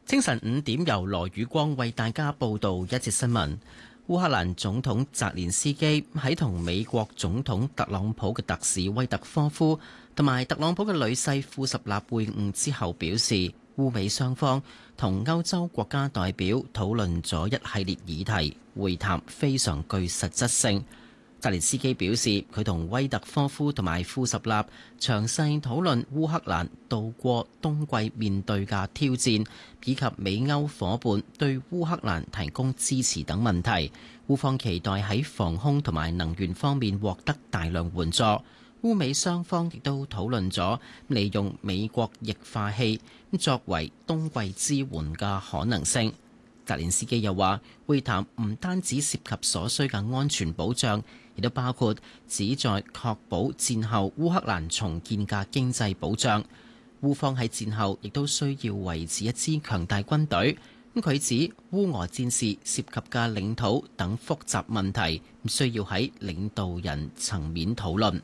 清晨5點，由羅宇光為大家報道一節新聞。烏克蘭總統澤連斯基喺同美國總統特朗普嘅特使威特科夫同埋特朗普嘅女婿庫什納會晤之後表示，烏美雙方同歐洲國家代表討論咗一系列議題，會談非常具實質性。澤連斯基表示，佢同威特科夫同埋庫什納詳細討論烏克蘭度過冬季面對嘅挑戰，以及美歐夥伴對烏克蘭提供支持等問題。烏方期待喺防空同埋能源方面獲得大量援助。烏美雙方亦都討論咗利用美國液化氣作為冬季支援嘅可能性。澤連斯基又話，會談唔單止涉及所需嘅安全保障，亦都包括旨在確保戰後烏克蘭重建嘅經濟保障。烏方喺戰後亦都需要維持一支強大軍隊。佢指烏俄戰事涉及嘅領土等複雜問題，需要喺領導人層面討論。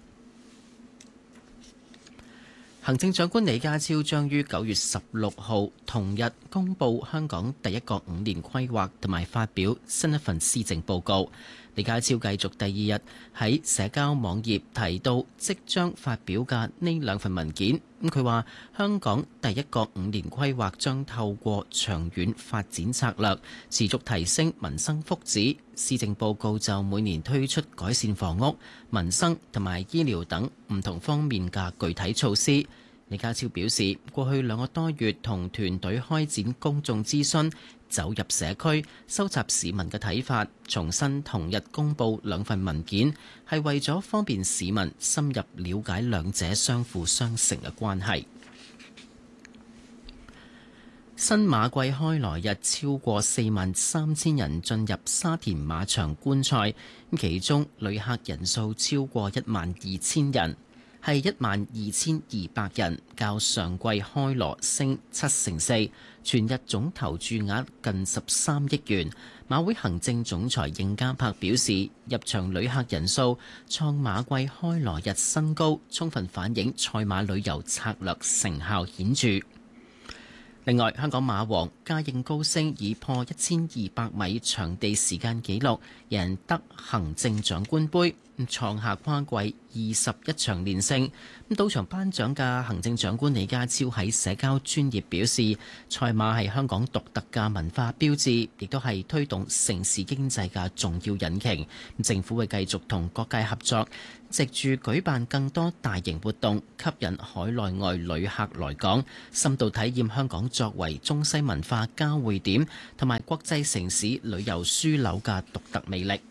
行政長官李家超將於9月16號同日公布香港第一個5年規劃，同埋發表新一份施政報告。李家超繼續第二日喺社交網頁提到即將發表嘅呢兩份文件。佢話香港第一個5年規劃將透過長遠發展策略，持續提升民生福祉。施政報告就每年推出改善房屋、民生同埋醫療等唔同方面嘅具體措施。李家超表示，過去2個多月同團隊開展公眾諮詢，走入社區，收集市民嘅睇法，重新同日公布兩份文件，係為咗方便市民深入了解兩者相輔相成嘅關係。新馬季開來日超過43000人進入沙田馬場觀賽，其中旅客人數超過12000人。係12200人，較上季開鑼升4%，全日總投注額近13億元。馬會行政總裁應家柏表示，入場旅客人數創馬季開鑼日新高，充分反映賽馬旅遊策略成效顯著。另外，香港馬王嘉應高升以破1200米場地時間紀錄，贏得行政長官杯，創下跨季21場連勝。到場頒獎嘅行政長官李家超喺社交專頁表示，賽馬係香港獨特嘅文化標誌，亦都係推動城市經濟嘅重要引擎。政府會繼續同各界合作，藉住舉辦更多大型活動，吸引海內外旅客來港，深度體驗香港作為中西文化交匯點同埋國際城市旅遊樞紐嘅獨特魅力。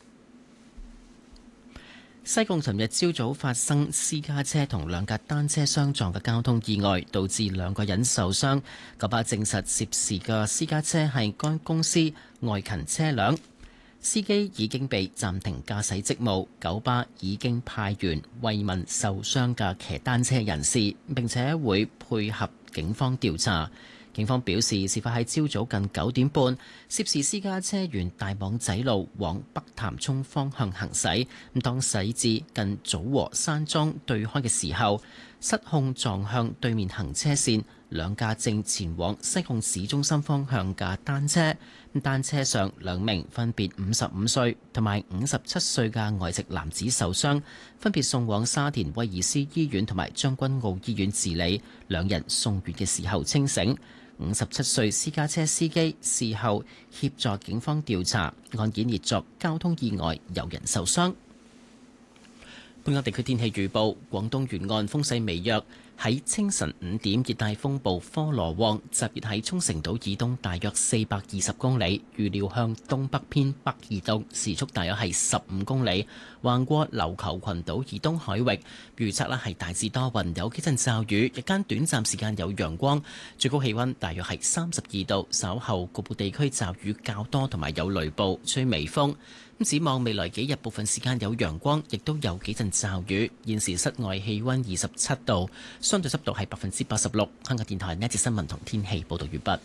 西貢尋日朝早發生私家車同兩架單車相撞嘅交通意外，導致2個人受傷。九巴證實涉事嘅私家車係該公司外勤車輛，司機已經被暫停駕駛職務。九巴已經派員慰問受傷嘅騎單車人士，並且會配合警方調查。警方表示，事發喺朝早近9點半，涉事私家車沿大網仔路往北潭涌方向行駛，當駛至近祖和山莊對開嘅時候，失控撞向對面行車線兩架正前往西貢市中心方向嘅單車。單車上2名分別55歲同埋57歲嘅外籍男子受傷，分別送往沙田威爾斯醫院同埋將軍澳醫院治理。2人送院嘅時候清醒。57歲私家車司機事後協助警方調查，案件列作交通意外，有人受傷。本港地區天氣預報，廣東沿岸風勢微弱。喺清晨5點，熱帶風暴科羅旺集結喺沖繩島以東大約420公里，預料向東北偏北移動，時速大約係15公里，橫過琉球群島以東海域。預測係大致多雲，有幾陣驟雨，日間短暫時間有陽光，最高氣溫大約係32度。稍後局部地區驟雨較多，同埋有雷暴，吹微風。展望未來幾日，部分時間有陽光，亦都有幾陣驟雨。現時室外氣溫27度，相對濕度係86%。香港電台呢節新聞同天氣報道完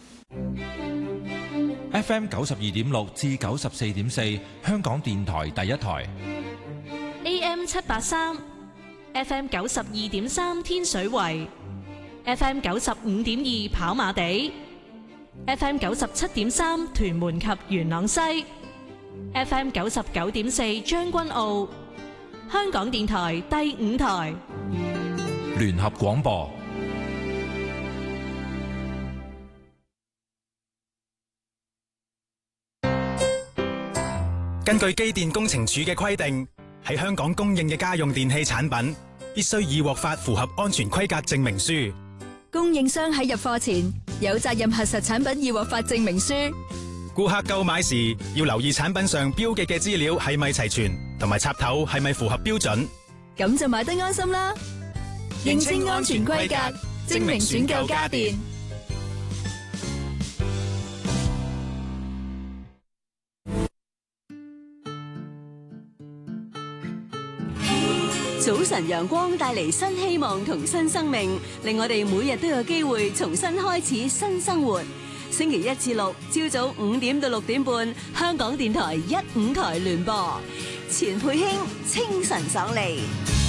畢。FM 92.6至94.4，香港電台第一台。 AM 783 ，FM 92.3天水圍，FM 95.2跑馬地 FM 97.3屯門及元朗西，FM 99.4將軍澳，香港電台第5台聯合廣播。 根據機電工程署嘅規定，喺香港供應嘅家用電器產品必須已獲發符合安全規格證明書。 供應商喺入貨前有責任核實產品已獲發證明書。 顧客購買時要留意產品上標記嘅資料係咪齊全，同埋插頭係咪符合標準。 咁就買得安心啦。認清安全規格，證明選購家電。 早晨陽光帶嚟新希望同新生命，令我哋每日都有機會重新開始新生活。星期一至六朝早5點到6點半，香港電台1、5台聯播，錢佩卿清晨爽利。